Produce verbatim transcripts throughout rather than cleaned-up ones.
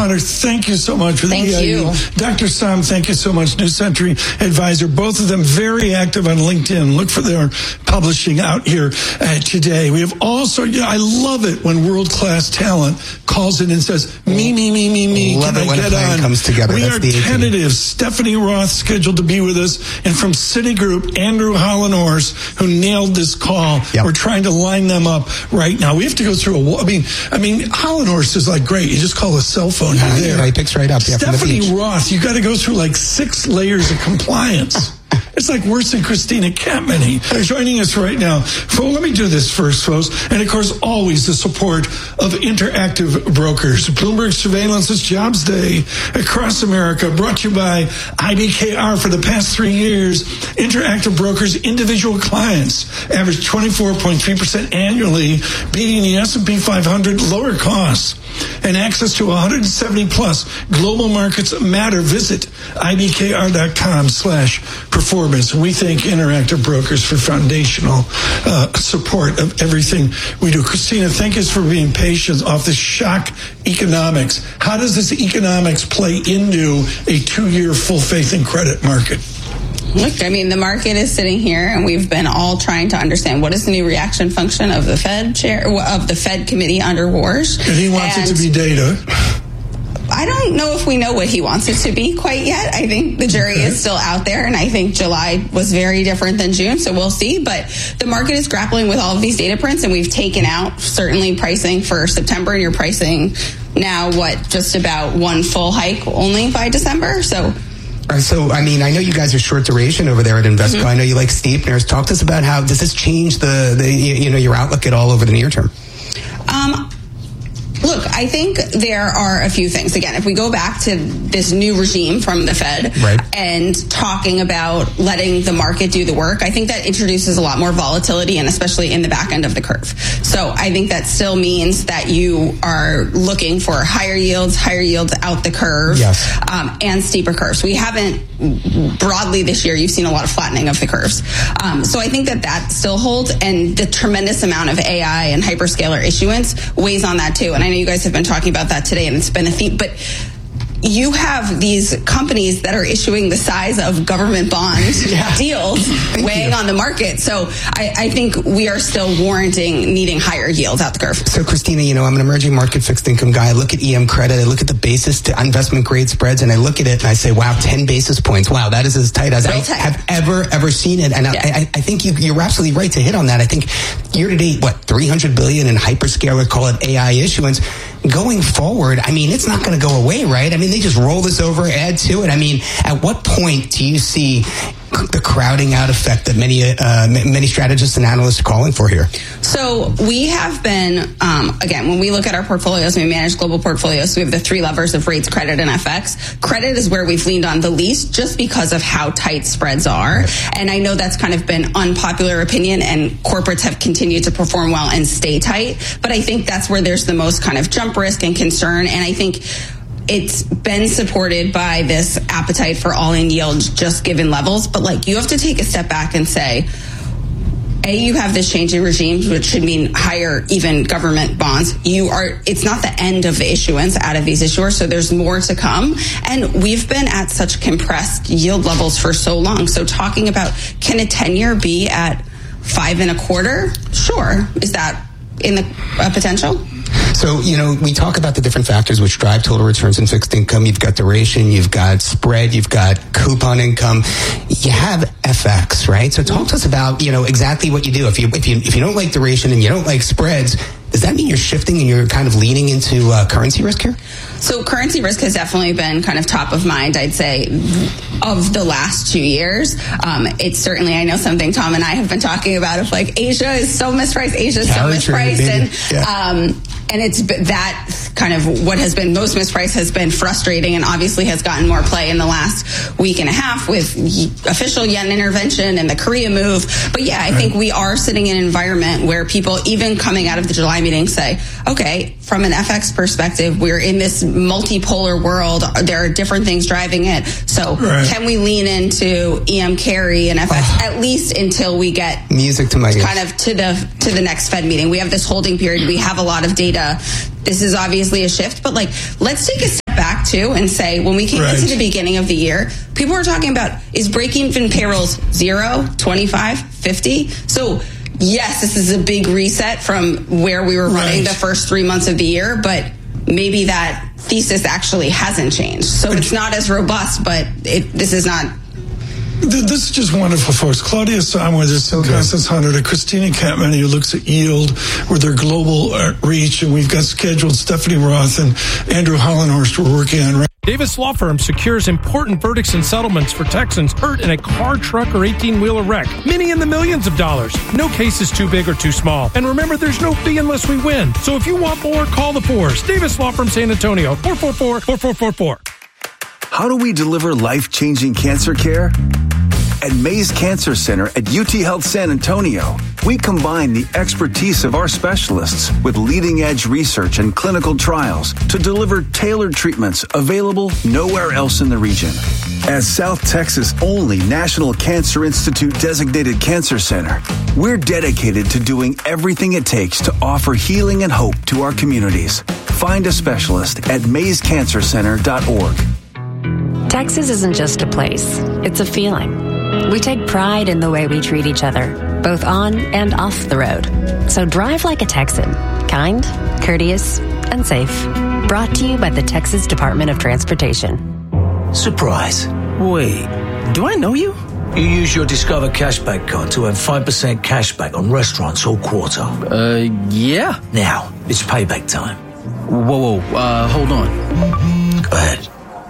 Connor, thank you so much for the Thank E I U. you. Doctor Sam, thank you so much. New Century Advisor, both of them very active on LinkedIn. Look for their publishing out here uh, today. We have also, yeah, I love it when world-class talent calls in and says, me, me, me, me, me. Love Can it I when get a plan on? comes together. We That's are the A T. tentative. Stephanie Roth scheduled to be with us, and from Citigroup, Andrew Hollenhorst, who nailed this call. Yep. We're trying to line them up right now. We have to go through a wall. I mean, I mean, Hollenhorst is like great. You just call a cell phone. You're there. Yeah, he picks right up. Yeah, from the Stephanie beach. Roth, you got to go through like six layers of compliance. It's like worse than Christina Catmany. They're joining us right now. So let me do this first, folks. And of course, always the support of Interactive Brokers. Bloomberg Surveillance's Jobs Day across America, brought to you by I B K R for the past three years. Interactive Brokers individual clients average twenty-four point three percent annually, beating the S and P five hundred, lower costs, and access to one hundred seventy plus global markets matter. Visit ibkr.com slash performance. We thank Interactive Brokers for foundational uh, support of everything we do. Christina, thank you for being patient off the shock economics. How does this economics play into a two-year full faith and credit market? Look, I mean, the market is sitting here, and we've been all trying to understand what is the new reaction function of the Fed chair, of the Fed committee under Warsh. And he wants and it to be data. I don't know if we know what he wants it to be quite yet. I think the jury Okay. is still out there, and I think July was very different than June, so we'll see. But the market is grappling with all of these data prints, and we've taken out certainly pricing for September, and you're pricing now, what, just about one full hike only by December? So Uh, So, I mean, I know you guys are short duration over there at Invesco. Mm-hmm. I know you like steepeners. Talk to us about how does this change the, the you you know, your outlook at all over the near term? Um, look, I think there are a few things. Again, if we go back to this new regime from the Fed Right. and talking about letting the market do the work, I think that introduces a lot more volatility, and especially in the back end of the curve. So I think that still means that you are looking for higher yields, higher yields out the curve, Yes. um, and steeper curves. We haven't broadly this year, you've seen a lot of flattening of the curves. Um, so I think that that still holds, and the tremendous amount of A I and hyperscaler issuance weighs on that too. And I know you guys have been talking about that today, and it's been a theme, but you have these companies that are issuing the size of government bond Yeah. deals weighing you. on the market. So I, I think we are still warranting needing higher yields out the curve. So, Christina, you know, I'm an emerging market fixed income guy. I look at E M credit, I look at the basis to investment grade spreads, and I look at it and I say, wow, ten basis points. Wow, that is as tight as Real I tight. have ever, ever seen it. And Yeah. I, I, I think you, you're absolutely right to hit on that. I think year to date, what, three hundred billion in hyperscaler, call it A I issuance. Going forward, I mean, it's not going to go away, right? I mean, they just roll this over, add to it. I mean, at what point do you see the crowding out effect that many uh, many strategists and analysts are calling for here? So we have been, um, again, when we look at our portfolios, we manage global portfolios. We have the three levers of rates, credit, and F X. Credit is where we've leaned on the least just because of how tight spreads are. And I know that's kind of been unpopular opinion, and corporates have continued to perform well and stay tight. But I think that's where there's the most kind of jump risk and concern. And I think it's been supported by this appetite for all-in yields just given levels. But like, you have to take a step back and say, A, you have this changing regime, which should mean higher even government bonds. You are, it's not the end of the issuance out of these issuers, so there's more to come. And we've been at such compressed yield levels for so long. So talking about, can a ten-year be at five and a quarter? Sure. Is that in the uh, potential? So, you know, we talk about the different factors which drive total returns in fixed income. You've got duration, you've got spread, you've got coupon income. You have F X, right? So talk to us about, you know, exactly what you do. If you if you if you don't like duration and you don't like spreads, does that mean you're shifting and you're kind of leaning into uh, currency risk here? So currency risk has definitely been kind of top of mind, I'd say, of the last two years. Um, it's certainly, I know something Tom and I have been talking about of like, Asia is so mispriced, Asia is so Carry trade, mispriced. baby. And, Yeah. um, and it's b- that kind of what has been most mispriced has been frustrating, and obviously has gotten more play in the last week and a half with y- official yen intervention and the Korea move. But yeah, I Right. think we are sitting in an environment where people, even coming out of the July meeting, say, okay, from an F X perspective, we're in this multipolar world. There are different things driving it. So Right. can we lean into E M carry and F X Oh. at least until we get Music to my ears. kind of to the to the next Fed meeting? We have this holding period. We have a lot of data. This is obviously a shift, but like, let's take a step back to and say, when we came Right. into the beginning of the year, people were talking about, is break-even payrolls zero, twenty-five, fifty? So yes, this is a big reset from where we were running Right. the first three months of the year, but maybe that thesis actually hasn't changed. So it's not as robust, but it, this is not... This is just wonderful, folks. Claudia Sam with us, so Constance Hunter, to Christina Catmany, who looks at yield with their global uh, reach, and we've got scheduled Stephanie Roth and Andrew Hollenhorst we're working on right. Davis Law Firm secures important verdicts and settlements for Texans hurt in a car, truck, or eighteen-wheeler wreck. Many in the millions of dollars. No case is too big or too small. And remember, there's no fee unless we win. So if you want more, call the Fours. Davis Law Firm San Antonio, four four four, four four four four. How do we deliver life-changing cancer care? At Mays Cancer Center at U T Health San Antonio, we combine the expertise of our specialists with leading-edge research and clinical trials to deliver tailored treatments available nowhere else in the region. As South Texas' only National Cancer Institute designated cancer center, we're dedicated to doing everything it takes to offer healing and hope to our communities. Find a specialist at mays cancer center dot org. Texas isn't just a place, it's a feeling. We take pride in the way we treat each other, both on and off the road. So drive like a Texan, kind, courteous, and safe. Brought to you by the Texas Department of Transportation. Surprise. Wait, do I know you? You use your Discover Cashback card to earn five percent cashback on restaurants all quarter. Uh, yeah. Now, it's payback time. Whoa, whoa, uh, hold on. Go ahead.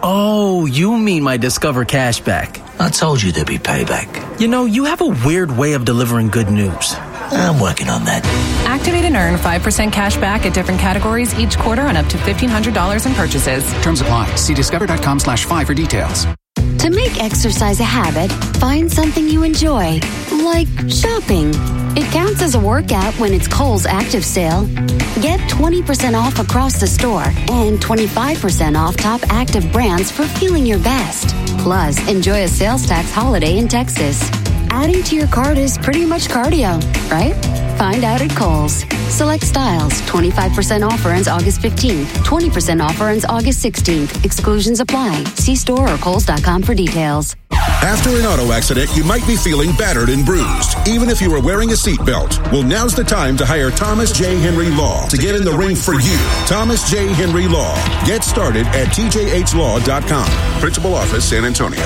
Oh, you mean my Discover Cashback. I told you there'd be payback. You know, you have a weird way of delivering good news. I'm working on that. Activate and earn five percent cash back at different categories each quarter on up to fifteen hundred dollars in purchases. Terms apply. See discover.com slash five for details. To make exercise a habit, find something you enjoy, like shopping. It counts as a workout when it's Kohl's Active Sale. Get twenty percent off across the store and twenty-five percent off top active brands for feeling your best. Plus, enjoy a sales tax holiday in Texas. Adding to your cart is pretty much cardio, right? Find out at Kohl's. Select styles. twenty-five percent offer ends August fifteenth. twenty percent offer ends August sixteenth. Exclusions apply. See store or kohls dot com for details. After an auto accident, you might be feeling battered and bruised, even if you are wearing a seatbelt. Well, now's the time to hire Thomas J. Henry Law to get in the ring for you. Thomas J. Henry Law. Get started at T J H law dot com. Principal Office, San Antonio.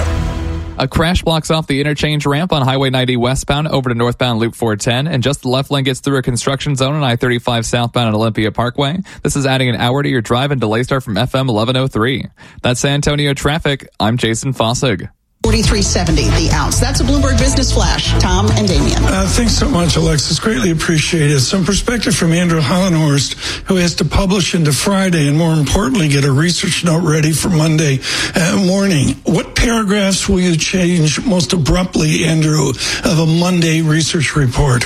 A crash blocks off the interchange ramp on Highway ninety westbound over to northbound Loop four ten, and just the left lane gets through a construction zone on I thirty-five southbound at Olympia Parkway. This is adding an hour to your drive and delay start from F M eleven oh three. That's San Antonio traffic. I'm Jason Fossig. forty-three seventy the ounce. That's a Bloomberg Business Flash. Tom and Damian. Uh, thanks so much, Alexis. Greatly appreciated. Some perspective from Andrew Hollenhorst, who has to publish into Friday and, more importantly, get a research note ready for Monday uh, morning. What paragraphs will you change most abruptly, Andrew, of a Monday research report?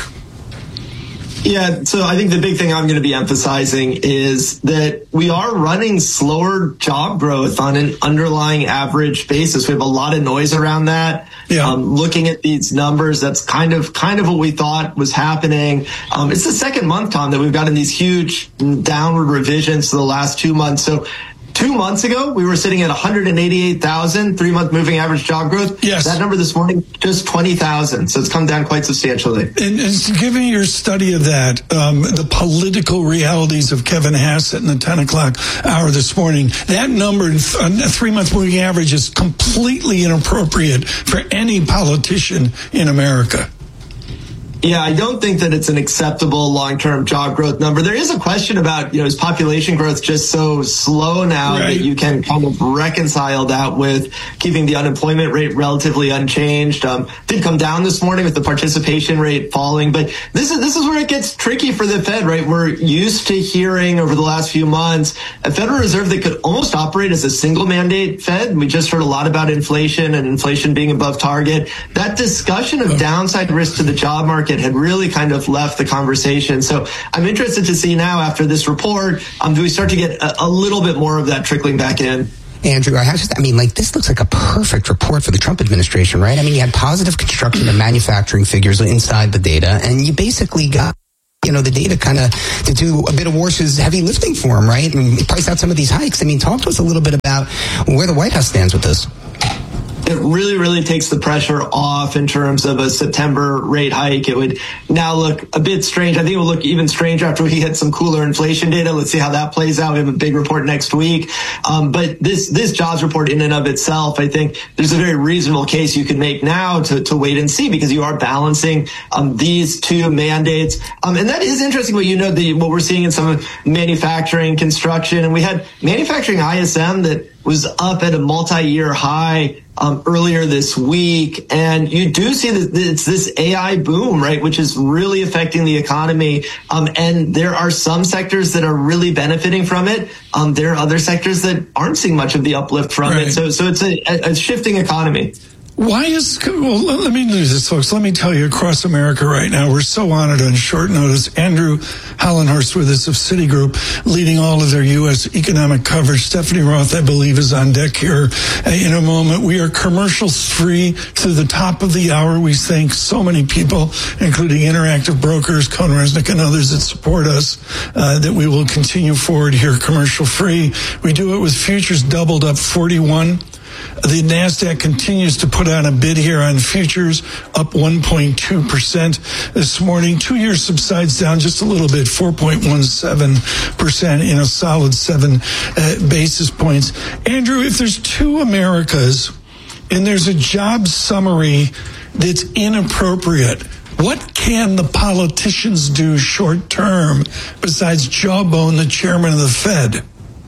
Yeah, so I think the big thing I'm going to be emphasizing is that we are running slower job growth on an underlying average basis. We have a lot of noise around that. Yeah. Um, looking at these numbers, that's kind of kind of what we thought was happening. Um, it's the second month, Tom, that we've gotten these huge downward revisions to the last two months. So two months ago, we were sitting at one hundred eighty-eight thousand, three-month moving average job growth. Yes. That number this morning, just twenty thousand. So it's come down quite substantially. And, and given your study of that, um, the political realities of Kevin Hassett in the ten o'clock hour this morning, that number, a three-month moving average, is completely inappropriate for any politician in America. Yeah, I don't think that it's an acceptable long-term job growth number. There is a question about, you know, is population growth just so slow now right. that you can kind of reconcile that with keeping the unemployment rate relatively unchanged. Um, did come down this morning with the participation rate falling, but this is this is where it gets tricky for the Fed, right? We're used to hearing over the last few months a Federal Reserve that could almost operate as a single mandate Fed. We just heard a lot about inflation and inflation being above target. That discussion of downside risk to the job market had really kind of left the conversation. So I'm interested to see now after this report, um, do we start to get a, a little bit more of that trickling back in? Andrew, I, just, I mean, like, this looks like a perfect report for the Trump administration, right? I mean, you had positive construction and manufacturing figures inside the data, and you basically got you know, the data kind of to do a bit of Warsh's heavy lifting for him, right? And price out some of these hikes. I mean, talk to us a little bit about where the White House stands with this. It really, really takes the pressure off in terms of a September rate hike. It would now look a bit strange. I think it will look even stranger after we get some cooler inflation data. Let's see how that plays out. We have a big report next week. Um, but this this jobs report in and of itself, I think there's a very reasonable case you could make now to, to wait and see, because you are balancing um, these two mandates. Um, and that is interesting what you know, the, what we're seeing in some of manufacturing, construction. And we had manufacturing I S M that was up at a multi-year high um, earlier this week. And you do see that it's this A I boom, right, which is really affecting the economy. Um, and there are some sectors that are really benefiting from it. Um, there are other sectors that aren't seeing much of the uplift from right. it. So, so it's a, a shifting economy. Why is, well, let me do this, folks. Let me tell you, across America right now, we're so honored on short notice. Andrew Hallenhorst with us of Citigroup, leading all of their U S economic coverage. Stephanie Roth, I believe, is on deck here in a moment. We are commercials free to the top of the hour. We thank so many people, including Interactive Brokers, Cohn Resnick, and others that support us, uh, that we will continue forward here commercial free. We do it with futures doubled up forty-one. The NASDAQ continues to put on a bid here on futures, up one point two percent this morning. Two-year subsides down just a little bit, four point one seven percent in a solid seven uh, basis points. Andrew, if there's two Americas and there's a job summary that's inappropriate, what can the politicians do short term besides jawbone the chairman of the Fed?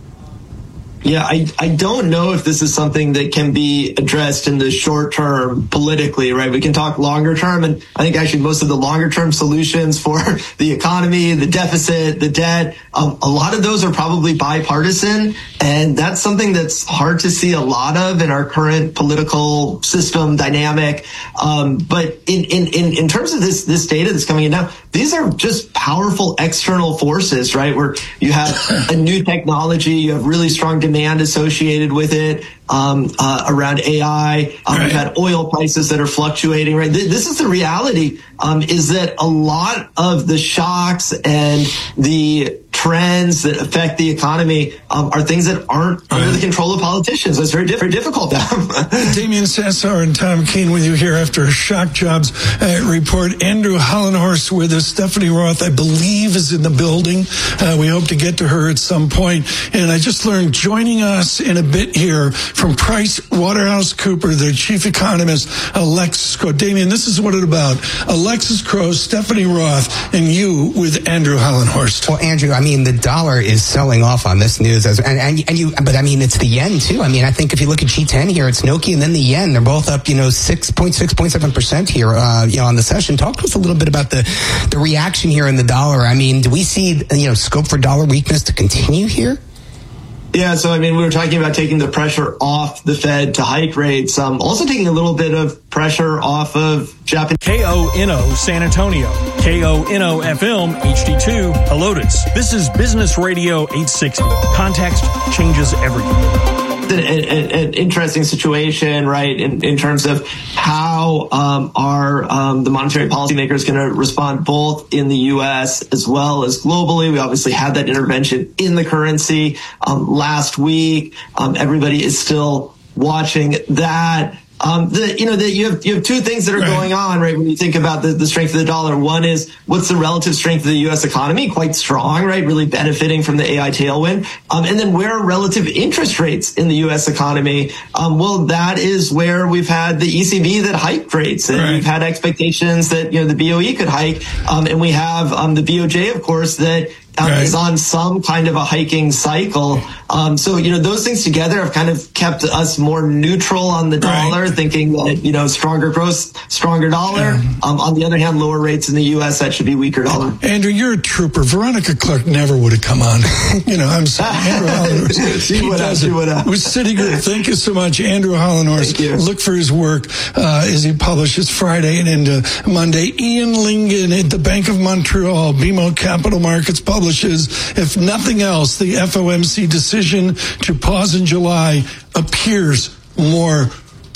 Yeah, I, I don't know if this is something that can be addressed in the short term politically, right? We can talk longer term, and I think actually most of the longer term solutions for the economy, the deficit, the debt, um, a lot of those are probably bipartisan, and that's something that's hard to see a lot of in our current political system dynamic. Um, but in, in, in, in terms of this, this data that's coming in now, these are just powerful external forces, right? Where you have a new technology, you have really strong demand associated with it, um, uh, around A I. Um, right. We've had oil prices that are fluctuating, right? Th- this is the reality, um, is that a lot of the shocks and the trends that affect the economy um, are things that aren't right. under the control of politicians. It's very, very difficult. Damian Sassar and Tom Keene with you here after a shock jobs uh, report. Andrew Hallenhorst with us. Stephanie Roth, I believe, is in the building. Uh, we hope to get to her at some point. And I just learned, joining us in a bit here from Price Waterhouse Cooper, their chief economist, Alexis Crowe. Damian, this is what it's about. Alexis Crowe, Stephanie Roth, and you with Andrew Hallenhorst. Well, Andrew, I mean, the dollar is selling off on this news, as, and, and and you. But I mean, it's the yen too. I mean, I think if you look at G ten here, it's Nokia and then the yen. They're both up, you know, six point six, point seven percent here, uh, you know, on the session. Talk to us a little bit about the the reaction here in the dollar. I mean, do we see, you know, scope for dollar weakness to continue here? Yeah, so I mean, we were talking about taking the pressure off the Fed to hike rates, um, also taking a little bit of pressure off of Japan. K O N O San Antonio, K O N O F M H D two Helotes. This is Business Radio eight sixty. Context changes everything. An, an, an interesting situation, right, in, in terms of how um, are um, the monetary policymakers going to respond both in the U S as well as globally. We obviously had that intervention in the currency um, last week. Um, everybody is still watching that. Um, the, you know, the, you have, you have two things that are right. going on, right? When you think about the, the strength of the dollar, one is what's the relative strength of the U S economy? Quite strong, right? Really benefiting from the A I tailwind. Um, and then where are relative interest rates in the U S economy? Um, well, that is where we've had the E C B that hiked rates, and right. we've had expectations that, you know, the B O E could hike. Um, and we have, um, the B O J, of course, that Um, right. is on some kind of a hiking cycle. Um, so, you know, those things together have kind of kept us more neutral on the dollar, right. thinking that, you know, stronger growth, stronger dollar. Yeah. Um, on the other hand, lower rates in the U S, that should be weaker dollar. Andrew, you're a trooper. Veronica Clark never would have come on. You know, I'm sorry. Andrew Hallenhorst. she would have. She would have. With Citigroup, thank you so much. Andrew Hallenhorst. Look for his work uh, as he publishes Friday and into Monday. Ian Lingen at the Bank of Montreal, B M O Capital Markets publishes, if nothing else, the F O M C decision to pause in July appears more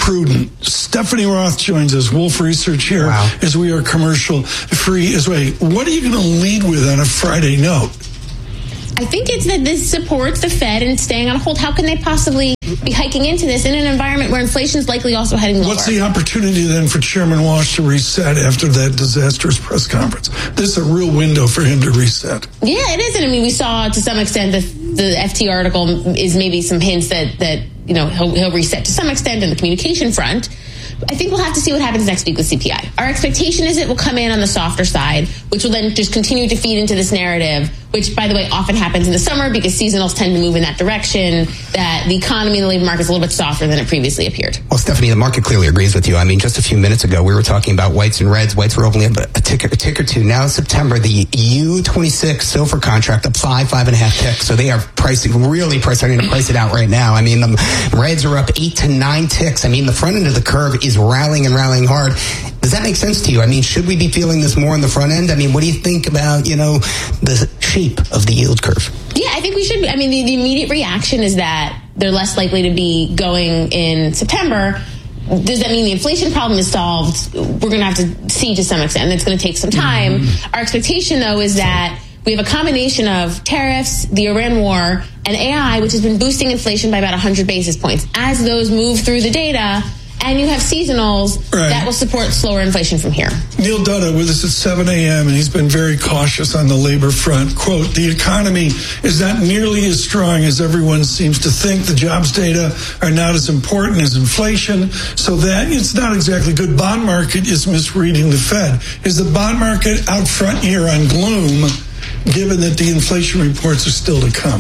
prudent. Stephanie Roth joins us, Wolf Research here, wow. as we are commercial free as well. What are you going to lead with on a Friday note? I think it's that this supports the Fed and staying on hold. How can they possibly be hiking into this in an environment where inflation is likely also heading lower? What's the opportunity then for Chairman Walsh to reset after that disastrous press conference? This is a real window for him to reset. Yeah, it is. And I mean, we saw to some extent that the F T article is maybe some hints that, that you know, he'll, he'll reset to some extent in the communication front. I think we'll have to see what happens next week with C P I. Our expectation is it will come in on the softer side, which will then just continue to feed into this narrative, which, by the way, often happens in the summer because seasonals tend to move in that direction, that the economy and the labor market is a little bit softer than it previously appeared. Well, Stephanie, the market clearly agrees with you. I mean, just a few minutes ago, we were talking about whites and reds. Whites were only a, a, tick, a tick or two. Now in September, the U twenty-six SOFR contract up five, five and a half ticks. So they are pricing, really price, starting to price it out right now. I mean, the reds are up eight to nine ticks. I mean, the front end of the curve is rallying and rallying hard. Does that make sense to you? I mean, should we be feeling this more in the front end? I mean, what do you think about, you know, the shape of the yield curve? Yeah, I think we should be. I mean, the, the immediate reaction is that they're less likely to be going in September. Does that mean the inflation problem is solved? We're going to have to see to some extent. It's going to take some time. Mm-hmm. Our expectation, though, is that we have a combination of tariffs, the Iran war, and A I, which has been boosting inflation by about one hundred basis points. As those move through the data, and you have seasonals, right, that will support slower inflation from here. Neil Dutta with us at seven a.m., and he's been very cautious on the labor front. Quote, the economy is not nearly as strong as everyone seems to think. The jobs data are not as important as inflation, so that it's not exactly good. Bond market is misreading the Fed. Is the bond market out front here on gloom, given that the inflation reports are still to come?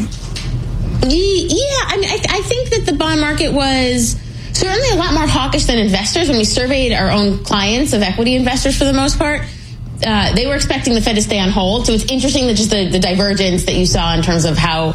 Yeah, I mean, I, I think that the bond market was certainly a lot more hawkish than investors. When we surveyed our own clients of equity investors for the most part, uh, they were expecting the Fed to stay on hold. So it's interesting that just the, the divergence that you saw in terms of how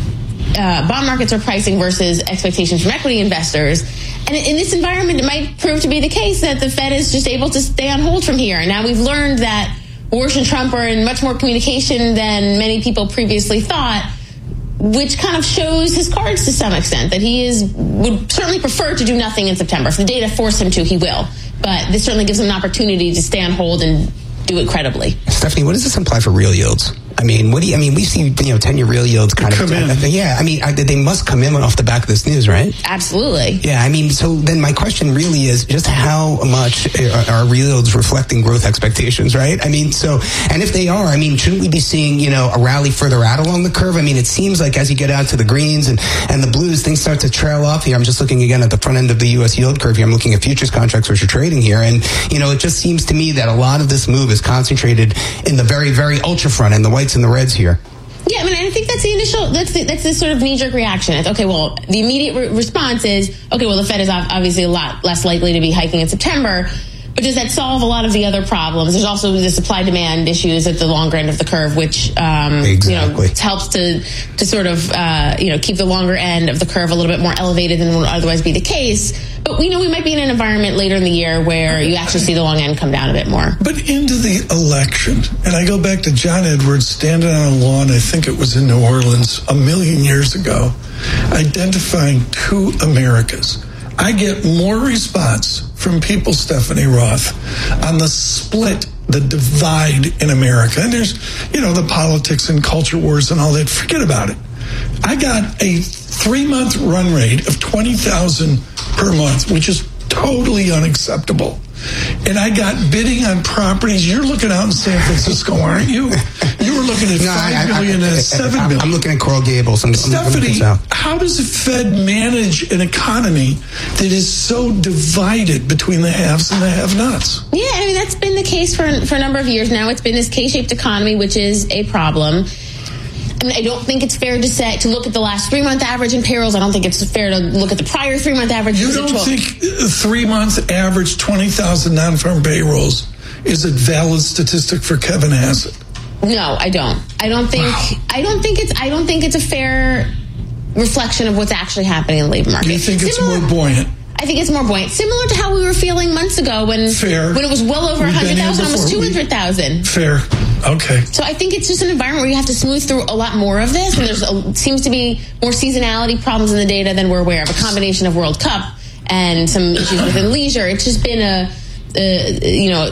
uh, bond markets are pricing versus expectations from equity investors. And in this environment, it might prove to be the case that the Fed is just able to stay on hold from here. And now we've learned that Walsh and Trump are in much more communication than many people previously thought, which kind of shows his cards to some extent, that he is would certainly prefer to do nothing in September. If the data force him to, he will. But this certainly gives him an opportunity to stay on hold and do it credibly. Stephanie, what does this imply for real yields? I mean, what do you, I mean, we see, you know, ten-year real yields kind of, come in. yeah, I mean, I, they must come in off the back of this news, right? Absolutely. Yeah, I mean, so then my question really is just how much are, are real yields reflecting growth expectations, right? I mean, so, and if they are, I mean, shouldn't we be seeing, you know, a rally further out along the curve? I mean, it seems like as you get out to the greens and, and the blues, things start to trail off here. I'm just looking again at the front end of the U S yield curve here. I'm looking at futures contracts which are trading here. And, you know, it just seems to me that a lot of this move is concentrated in the very, very ultra front and the whites and the reds here. Yeah, I mean, I think that's the initial, that's the, that's the sort of knee-jerk reaction. It's, okay, well, the immediate re- response is, okay, well, the Fed is obviously a lot less likely to be hiking in September, but does that solve a lot of the other problems? There's also the supply-demand issues at the longer end of the curve, which um, exactly. you know, helps to to sort of uh, you know keep the longer end of the curve a little bit more elevated than would otherwise be the case. But we know we might be in an environment later in the year where you actually see the long end come down a bit more. But into the election, and I go back to John Edwards standing on a lawn, I think it was in New Orleans, a million years ago, identifying two Americas. I get more response from people, Stephanie Roth, on the split, the divide in America. And there's, you know, the politics and culture wars and all that. Forget about it. I got a three-month run rate of twenty thousand per month, which is totally unacceptable. And I got bidding on properties. You're looking out in San Francisco, aren't you? You were looking at no, five I, million I, I, and seven million. I'm looking at Coral Gables. I'm, Stephanie, I'm how does the Fed manage an economy that is so divided between the haves and the have-nots? Yeah, I mean, that's been the case for, for a number of years now. It's been this K-shaped economy, which is a problem. I mean, I don't think it's fair to say to look at the last three-month average in payrolls. I don't think it's fair to look at the prior three-month average. You don't think three-month average twenty thousand non-farm payrolls is a valid statistic for Kevin Hassett? No, I don't. I don't think. Wow. I don't think it's. I don't think it's a fair reflection of what's actually happening in the labor market. You think Similar, it's more buoyant? I think it's more buoyant. Similar to how we were feeling months ago when Fair. when it was well over one hundred thousand, almost two hundred thousand. Fair. Okay. So I think it's just an environment where you have to smooth through a lot more of this, and there's a, seems to be more seasonality problems in the data than we're aware of, a combination of World Cup and some issues within leisure. It's just been a, uh, you know,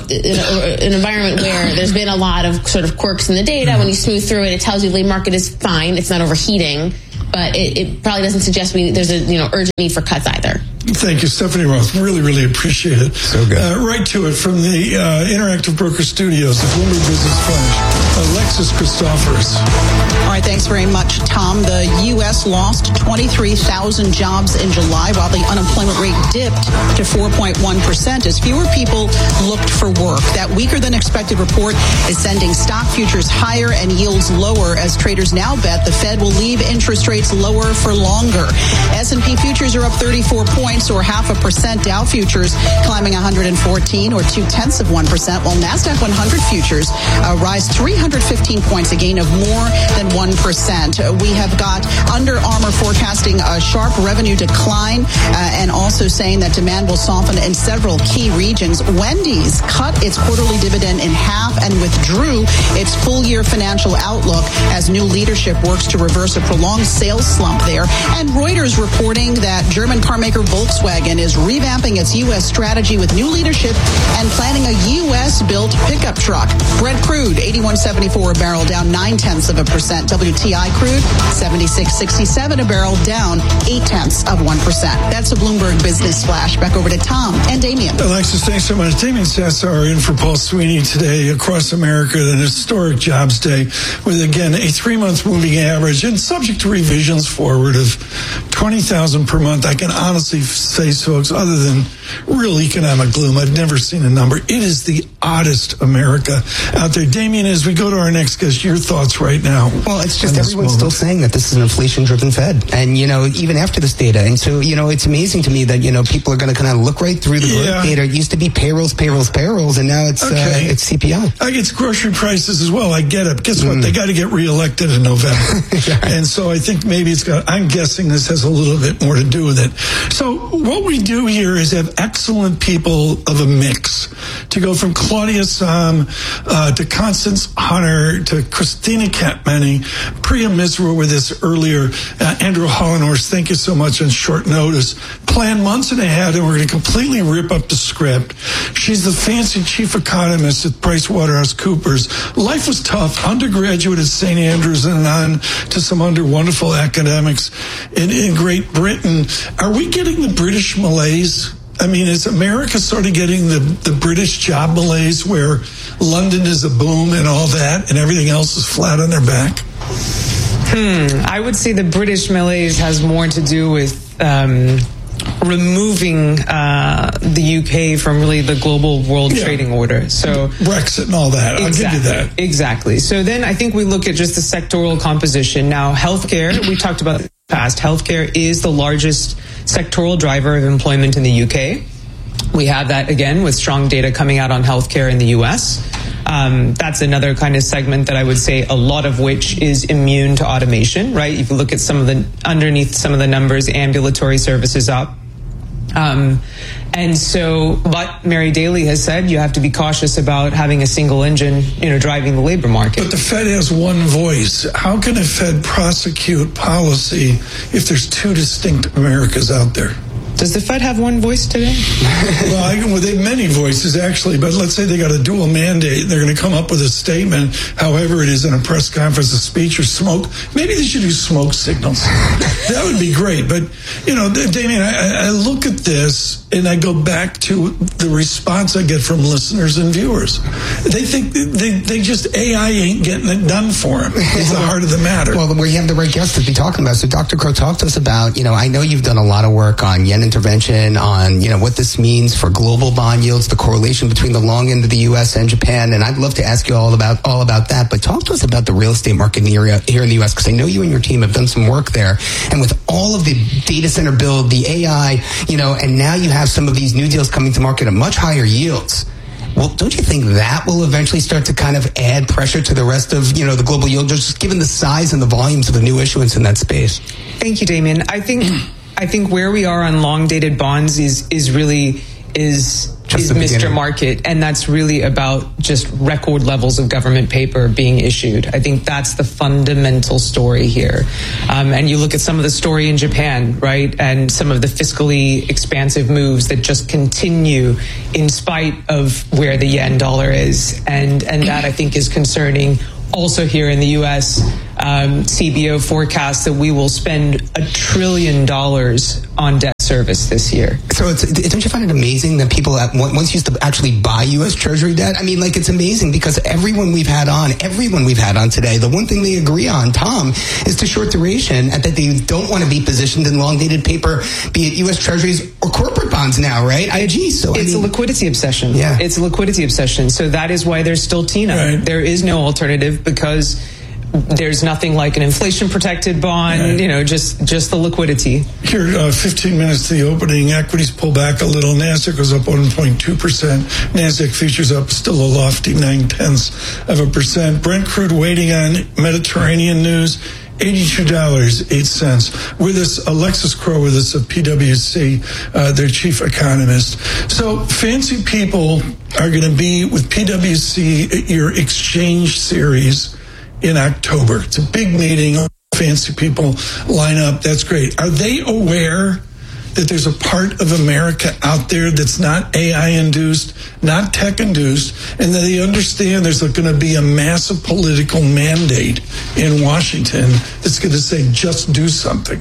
an environment where there's been a lot of sort of quirks in the data. When you smooth through it, it tells you the labor market is fine. It's not overheating, but it, it probably doesn't suggest we, there's a, you know, urgent need for cuts either. Thank you, Stephanie Roth. Really, really appreciate it. So good. Uh, right to it from the uh, Interactive Broker Studios, the Bloomberg Business Flash, Alexis Christoforous. All right, thanks very much, Tom. The U S lost twenty-three thousand jobs in July, while the unemployment rate dipped to four point one percent as fewer people looked for work. That weaker than expected report is sending stock futures higher and yields lower as traders now bet the Fed will leave interest rates lower for longer. S and P futures are up thirty-four points, or half a percent. Dow futures climbing one hundred fourteen, or two-tenths of one percent, while NASDAQ one hundred futures uh, rise three hundred fifteen points, a gain of more than one percent. Uh, we have got Under Armour forecasting a sharp revenue decline uh, and also saying that demand will soften in several key regions. Wendy's cut its quarterly dividend in half and withdrew its full-year financial outlook as new leadership works to reverse a prolonged sales slump there. And Reuters reporting that German carmaker Volkswagen is revamping its U S strategy with new leadership and planning a U S-built pickup truck. Brent crude, eighty-one seventy-four a barrel, down nine-tenths of a percent. W T I crude, seventy-six sixty-seven a barrel, down eight-tenths of one percent. That's a Bloomberg Business Flash. Back over to Tom and Damien. Alexis, thanks so much. Damien Sassar in for Paul Sweeney today across America, an historic jobs day with, again, a three-month moving average and subject to revisions forward of twenty thousand per month. I can honestly say, folks, other than real economic gloom, I've never seen a number. It is the oddest America out there. Damien, as we go to our next guest, your thoughts right now? Well, it's just everyone's still saying that this is an inflation-driven Fed. And, you know, even after this data. And so, you know, it's amazing to me that, you know, people are going to kind of look right through the growth yeah. data. It used to be payrolls, payrolls, payrolls, and now it's okay. uh, it's C P I. I get grocery prices as well. I get it. Guess what? Mm. They got to get reelected in November. Right. And so I think maybe it's got, I'm guessing this has a little bit more to do with it. So what we do here is have excellent people of a mix. To go from Claudia Sahm uh, to Constance Hunter to Christina Catmany, Priya Misra were with us earlier, uh, Andrew Hollenhorst, thank you so much on short notice. Planned months and ahead, and we're going to completely rip up the script. She's the fancy chief economist at PricewaterhouseCoopers. Life was tough, undergraduate at Saint Andrews and on to some under wonderful academics in, in Great Britain. Are we getting the British malaise? I mean, is America sort of getting the, the British job malaise where London is a boom and all that and everything else is flat on their back? Hmm. I would say the British malaise has more to do with um, removing uh, the U K from really the global world yeah. trading order. So Brexit and all that. I'll exactly, give you that. Exactly. So then I think we look at just the sectoral composition. Now, healthcare, we talked about in the past, healthcare is the largest sectoral driver of employment in the U K. We have that again with strong data coming out on healthcare in the U S. Um, that's another kind of segment that I would say a lot of which is immune to automation, right? If you look at some of the, underneath some of the numbers, ambulatory services up. Um, and so, but Mary Daly has said you have to be cautious about having a single engine, you know, driving the labor market. But the Fed has one voice. How can a Fed prosecute policy if there's two distinct Americas out there? Does the Fed have one voice today? well, I, well, they have many voices, actually, but let's say they got a dual mandate. They're going to come up with a statement, however it is in a press conference, a speech, or smoke. Maybe they should use smoke signals. That would be great. But, you know, Damien, I, I look at this and I go back to the response I get from listeners and viewers. They think they, they just, A I ain't getting it done for them. It's the heart of the matter. Well, we have the right guest to be talking about. So Doctor Crow, talk to us about, you know, I know you've done a lot of work on yen intervention, on, you know, what this means for global bond yields, the correlation between the long end of the U S and Japan, and I'd love to ask you all about all about that, but talk to us about the real estate market in the area here in the U S, because I know you and your team have done some work there, and with all of the data center build, the A I, you know, and now you have some of these new deals coming to market at much higher yields. Well, don't you think that will eventually start to kind of add pressure to the rest of, you know, the global yield, just given the size and the volumes of the new issuance in that space? Thank you, Damien. I think I think where we are on long dated bonds is is really is is Mister Market, and that's really about just record levels of government paper being issued. I think that's the fundamental story here. Um, and you look at some of the story in Japan, right, and some of the fiscally expansive moves that just continue in spite of where the yen dollar is, and and that I think is concerning. Also here in the U S, um, C B O forecasts that we will spend a trillion dollars on debt service this year. So it's, don't you find it amazing that people at, once used to actually buy U S Treasury debt? I mean, like, it's amazing because everyone we've had on, everyone we've had on today, the one thing they agree on, Tom, is to short duration and that they don't want to be positioned in long-dated paper, be it U S Treasuries or corporate bonds now, right? I G. So it's I mean, a liquidity obsession. Yeah. It's a liquidity obsession. So that is why there's still T I N A. Right. There is no alternative because there's nothing like an inflation-protected bond, right. you know, just just the liquidity. Here, uh, fifteen minutes to the opening, equities pull back a little. NASDAQ goes up one point two percent. NASDAQ futures up still a lofty nine-tenths of a percent. Brent crude waiting on Mediterranean news. eighty-two dollars and eight cents. With us, Alexis Crowe with us of P W C, uh, their chief economist. So fancy people are going to be with P W C at your exchange series in October. It's a big meeting. Fancy people line up. That's great. Are they aware that there's a part of America out there that's not A I-induced, not tech-induced, and that they understand there's going to be a massive political mandate in Washington that's going to say, just do something?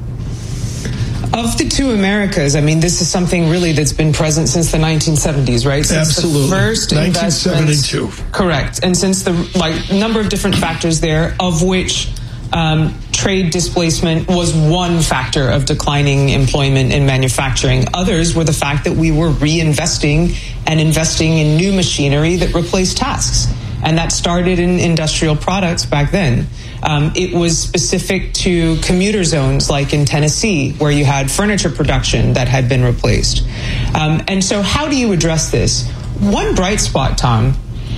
Of the two Americas, I mean, this is something really that's been present since the nineteen seventies, right? Since Absolutely. The first nineteen seventy-two. Correct. And since the like number of different factors there, of which um, trade displacement was one factor of declining employment in manufacturing. Others were the fact that we were reinvesting and investing in new machinery that replaced tasks. And that started in industrial products back then. Um, it was specific to commuter zones like in Tennessee, where you had furniture production that had been replaced. Um, and so how do you address this? One bright spot, Tom,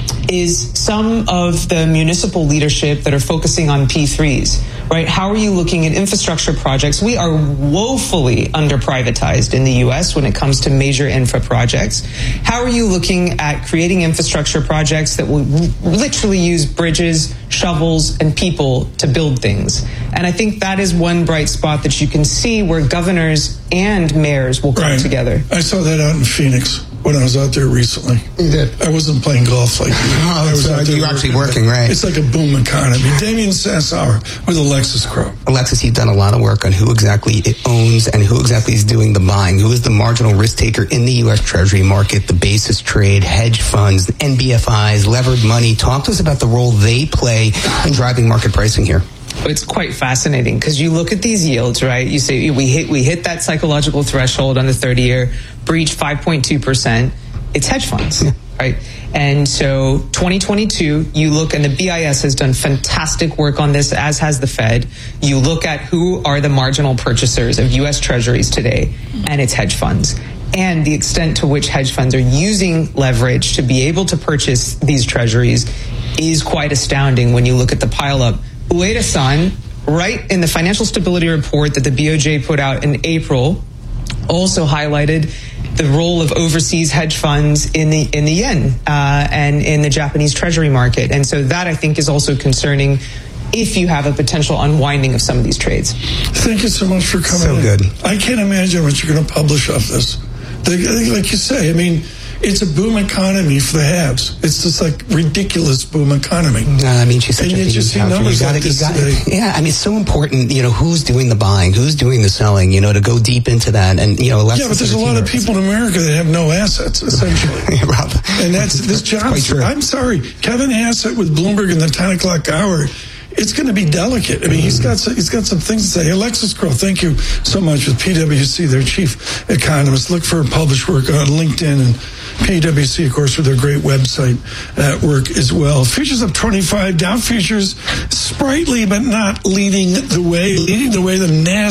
is some of the municipal leadership that are focusing on P threes, right? How are you looking at infrastructure projects? We are woefully under-privatized in the U S when it comes to major infra projects. How are you looking at creating infrastructure projects that will literally use bridges, shovels, and people to build things? And I think that is one bright spot that you can see where governors and mayors will come right. together. I saw that out in Phoenix when I was out there recently. You did? I wasn't playing golf like you. Oh, I was so out there you were actually working, right? It's like a boom economy. Damian Sassower with Alexis Crowe. Alexis, you've done a lot of work on who exactly it owns and who exactly is doing the buying. Who is the marginal risk taker in the U S Treasury market, the basis trade, hedge funds, N B F Is, levered money. Talk to us about the role they play in driving market pricing here. It's quite fascinating because you look at these yields, right? You say we hit we hit that psychological threshold on the thirty-year, breach five point two percent. It's hedge funds, yeah. right? And so twenty twenty-two, you look, and the B I S has done fantastic work on this, as has the Fed. You look at who are the marginal purchasers of U S Treasuries today, and it's hedge funds. And the extent to which hedge funds are using leverage to be able to purchase these treasuries is quite astounding when you look at the pileup. Ueda-san, right in the financial stability report that the B O J put out in April, also highlighted the role of overseas hedge funds in the in the yen uh, and in the Japanese treasury market. And so that, I think, is also concerning if you have a potential unwinding of some of these trades. Thank you so much for coming so in. good. I can't imagine what you're going to publish off this. Like you say, I mean, it's a boom economy for the haves. It's just like ridiculous boom economy. Uh, I mean, she's such and a you just see numbers like this today. Yeah, I mean, it's so important, you know, who's doing the buying, who's doing the selling, you know, to go deep into that. And, you know, yeah, but there's a lot of people in America that have no assets, essentially. yeah, Rob. And that's this job. I'm sorry. Kevin Hassett with Bloomberg in the ten o'clock hour. It's going to be delicate. I mean, he's got some, he's got some things to say. Alexis Crowe, thank you so much with P W C, their chief economist. Look for her published work on LinkedIn and P W C, of course, with their great website at work as well. Futures up twenty-five. Dow futures sprightly, but not leading the way. Leading the way, the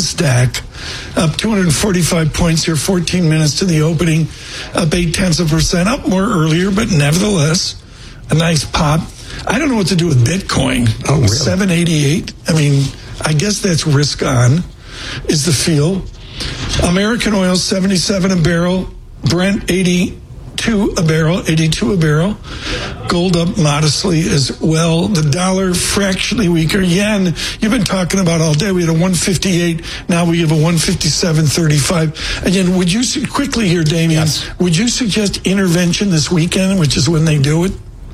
NASDAQ up two hundred forty-five points here, fourteen minutes to the opening, up eight tenths of a percent, up more earlier, but nevertheless, a nice pop. I don't know what to do with Bitcoin. Oh, really? seven eighty-eight. I mean, I guess that's risk on, is the feel. American oil, seventy-seven a barrel. Brent, eighty-two eighty-two a barrel, eighty-two a barrel. Gold up modestly as well. The dollar fractionally weaker. Yen, you've been talking about all day. We had a one fifty-eight. Now we have a one fifty-seven thirty-five. Again, would you, quickly here, Damien, yes. would you suggest intervention this weekend, which is when they do it?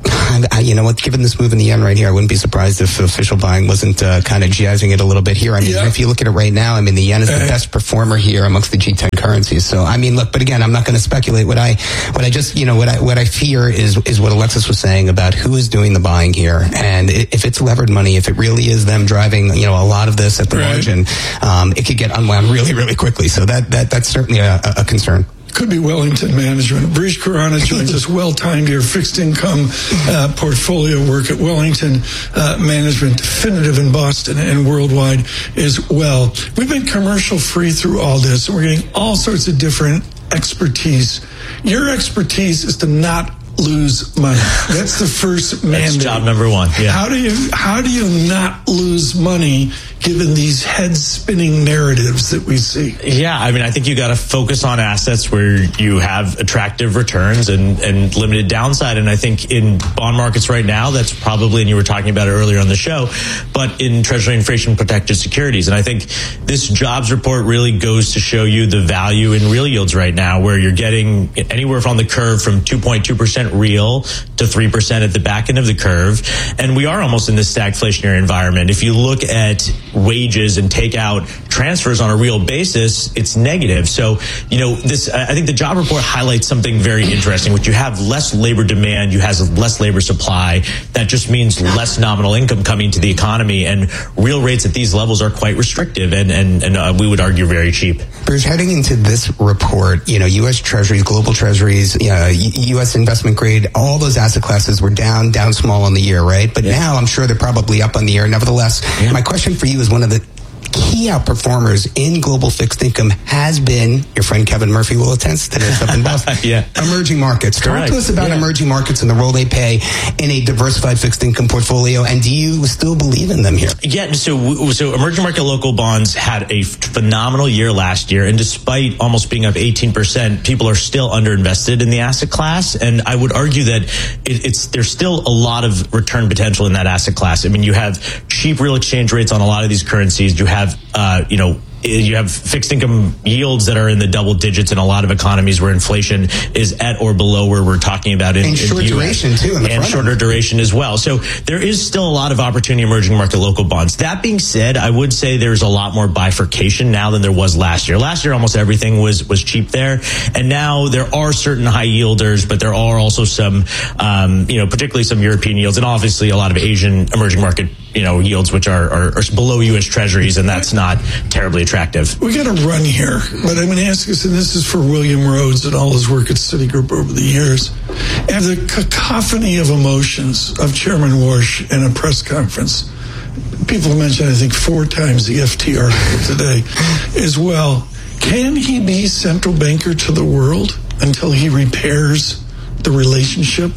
I, you know what, given this move in the yen right here, I wouldn't be surprised if official buying wasn't uh, kind of jazzing it a little bit here. I mean, yeah. if you look at it right now, I mean, the yen is the uh, best performer here amongst the G ten currencies. So, I mean, look, but again, I'm not going to speculate. What I, what I just, you know, what I, what I fear is, is what Alexis was saying about who is doing the buying here. And if it's levered money, if it really is them driving, you know, a lot of this at the right. margin, um, it could get unwound really, really quickly. So that, that, that's certainly a, a concern. Could be Wellington Management. Brish Khurana joins us, well-timed here, fixed income uh, portfolio work at Wellington uh, Management, definitive in Boston and worldwide as well. We've been commercial-free through all this, and we're getting all sorts of different expertise. Your expertise is to not lose money. That's the first mandate. That's job number one. Yeah. How do you how do you not lose money given these head-spinning narratives that we see? Yeah, I mean, I think you got to focus on assets where you have attractive returns and, and limited downside. And I think in bond markets right now, that's probably, and you were talking about it earlier on the show, but in Treasury inflation-protected securities. And I think this jobs report really goes to show you the value in real yields right now, where you're getting anywhere from the curve from two point two percent real to three percent at the back end of the curve. And we are almost in this stagflationary environment. If you look at wages and take out transfers on a real basis, it's negative. So, you know, this, I think the job report highlights something very interesting, which you have less labor demand, you have less labor supply. That just means less nominal income coming to the economy, and real rates at these levels are quite restrictive and, and, and uh, we would argue very cheap. Bruce, heading into this report, you know, U S Treasuries, global Treasuries, you know, U S investment grade, all those asset classes were down, down small on the year, right? But yeah. now I'm sure they're probably up on the year. Nevertheless, yeah. my question for you is one of the key outperformers in global fixed income has been, your friend Kevin Murphy will attest to this up in Boston, yeah. emerging markets. Correct. Talk to us about yeah. emerging markets and the role they pay in a diversified fixed income portfolio, and do you still believe in them here? Yeah, so so emerging market local bonds had a phenomenal year last year, and despite almost being up eighteen percent, people are still underinvested in the asset class, and I would argue that it, it's there's still a lot of return potential in that asset class. I mean, you have cheap real exchange rates on a lot of these currencies. You have Have, uh, you know, you have fixed income yields that are in the double digits in a lot of economies where inflation is at or below where we're talking about in, and in short the U S. duration too, in the and shorter duration as well. So there is still a lot of opportunity in emerging market local bonds. That being said, I would say there's a lot more bifurcation now than there was last year. Last year, almost everything was was cheap there, and now there are certain high yielders, but there are also some, um, you know, particularly some European yields, and obviously a lot of Asian emerging market, you know, yields which are, are, are below U S Treasuries, and that's not terribly attractive. We got to run here, but I'm going to ask us, and this is for William Rhodes and all his work at Citigroup over the years. And the cacophony of emotions of Chairman Warsh in a press conference, people have mentioned, I think, four times the F T article today as well. Can he be central banker to the world until he repairs the relationship?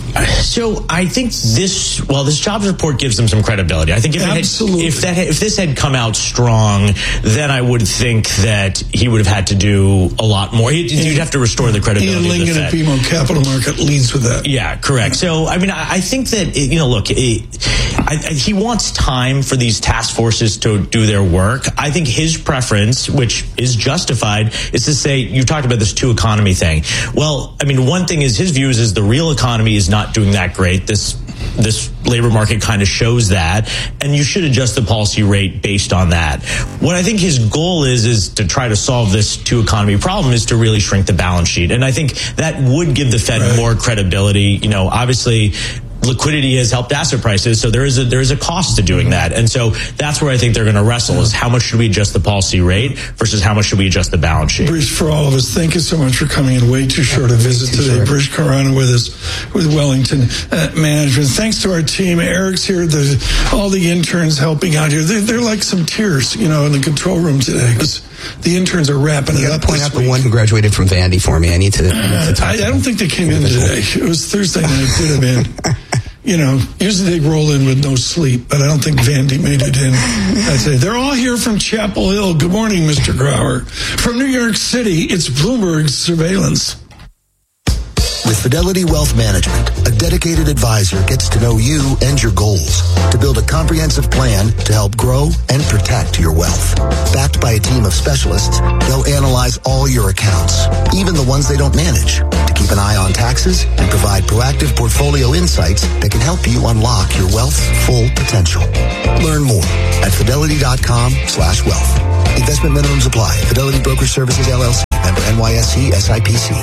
So I think this, well, this jobs report gives them some credibility. I think if, it had, if that if this had come out strong, then I would think that he would have had to do a lot more. He'd, you'd have to restore the credibility. Ian Lincoln at B M O Capital Market leads with that. Yeah, correct. So I mean, I, I think that it, you know, look, it, I, I, he wants time for these task forces to do their work. I think his preference, which is justified, is to say, you talked about this two economy thing. Well, I mean, one thing is his views is the real economy is not doing that great. This this labor market kind of shows that, and you should adjust the policy rate based on that. What I think his goal is is to try to solve this two economy problem is to really shrink the balance sheet, and I think that would give the Fed right. more credibility. You know, obviously, liquidity has helped asset prices, so there is a there is a cost to doing that, and so that's where I think they're going to wrestle: is how much should we adjust the policy rate versus how much should we adjust the balance sheet. Brish, for all of us, thank you so much for coming in. Way too short a visit today. Brish Khurana with us with Wellington uh, Management. Thanks to our team. Eric's here. The all the interns helping out here. They're, they're like some tears, you know, in the control room today. The interns are wrapping you it up. Point out week. the one who graduated from Vandy for me. I need to. I, need to talk I, to I don't think they came in today. It was Thursday night. Did them in. You know, usually they roll in with no sleep, but I don't think Vandy made it in. I'd say they're all here from Chapel Hill. Good morning, Mister Grauer. From New York City, it's Bloomberg Surveillance. With Fidelity Wealth Management, a dedicated advisor gets to know you and your goals to build a comprehensive plan to help grow and protect your wealth. Backed by a team of specialists, they'll analyze all your accounts, even the ones they don't manage, to keep an eye on taxes and provide proactive portfolio insights that can help you unlock your wealth's full potential. Learn more at fidelity.com slash wealth. Investment minimums apply. Fidelity Broker Services, L L C. Member N Y S E S I P C.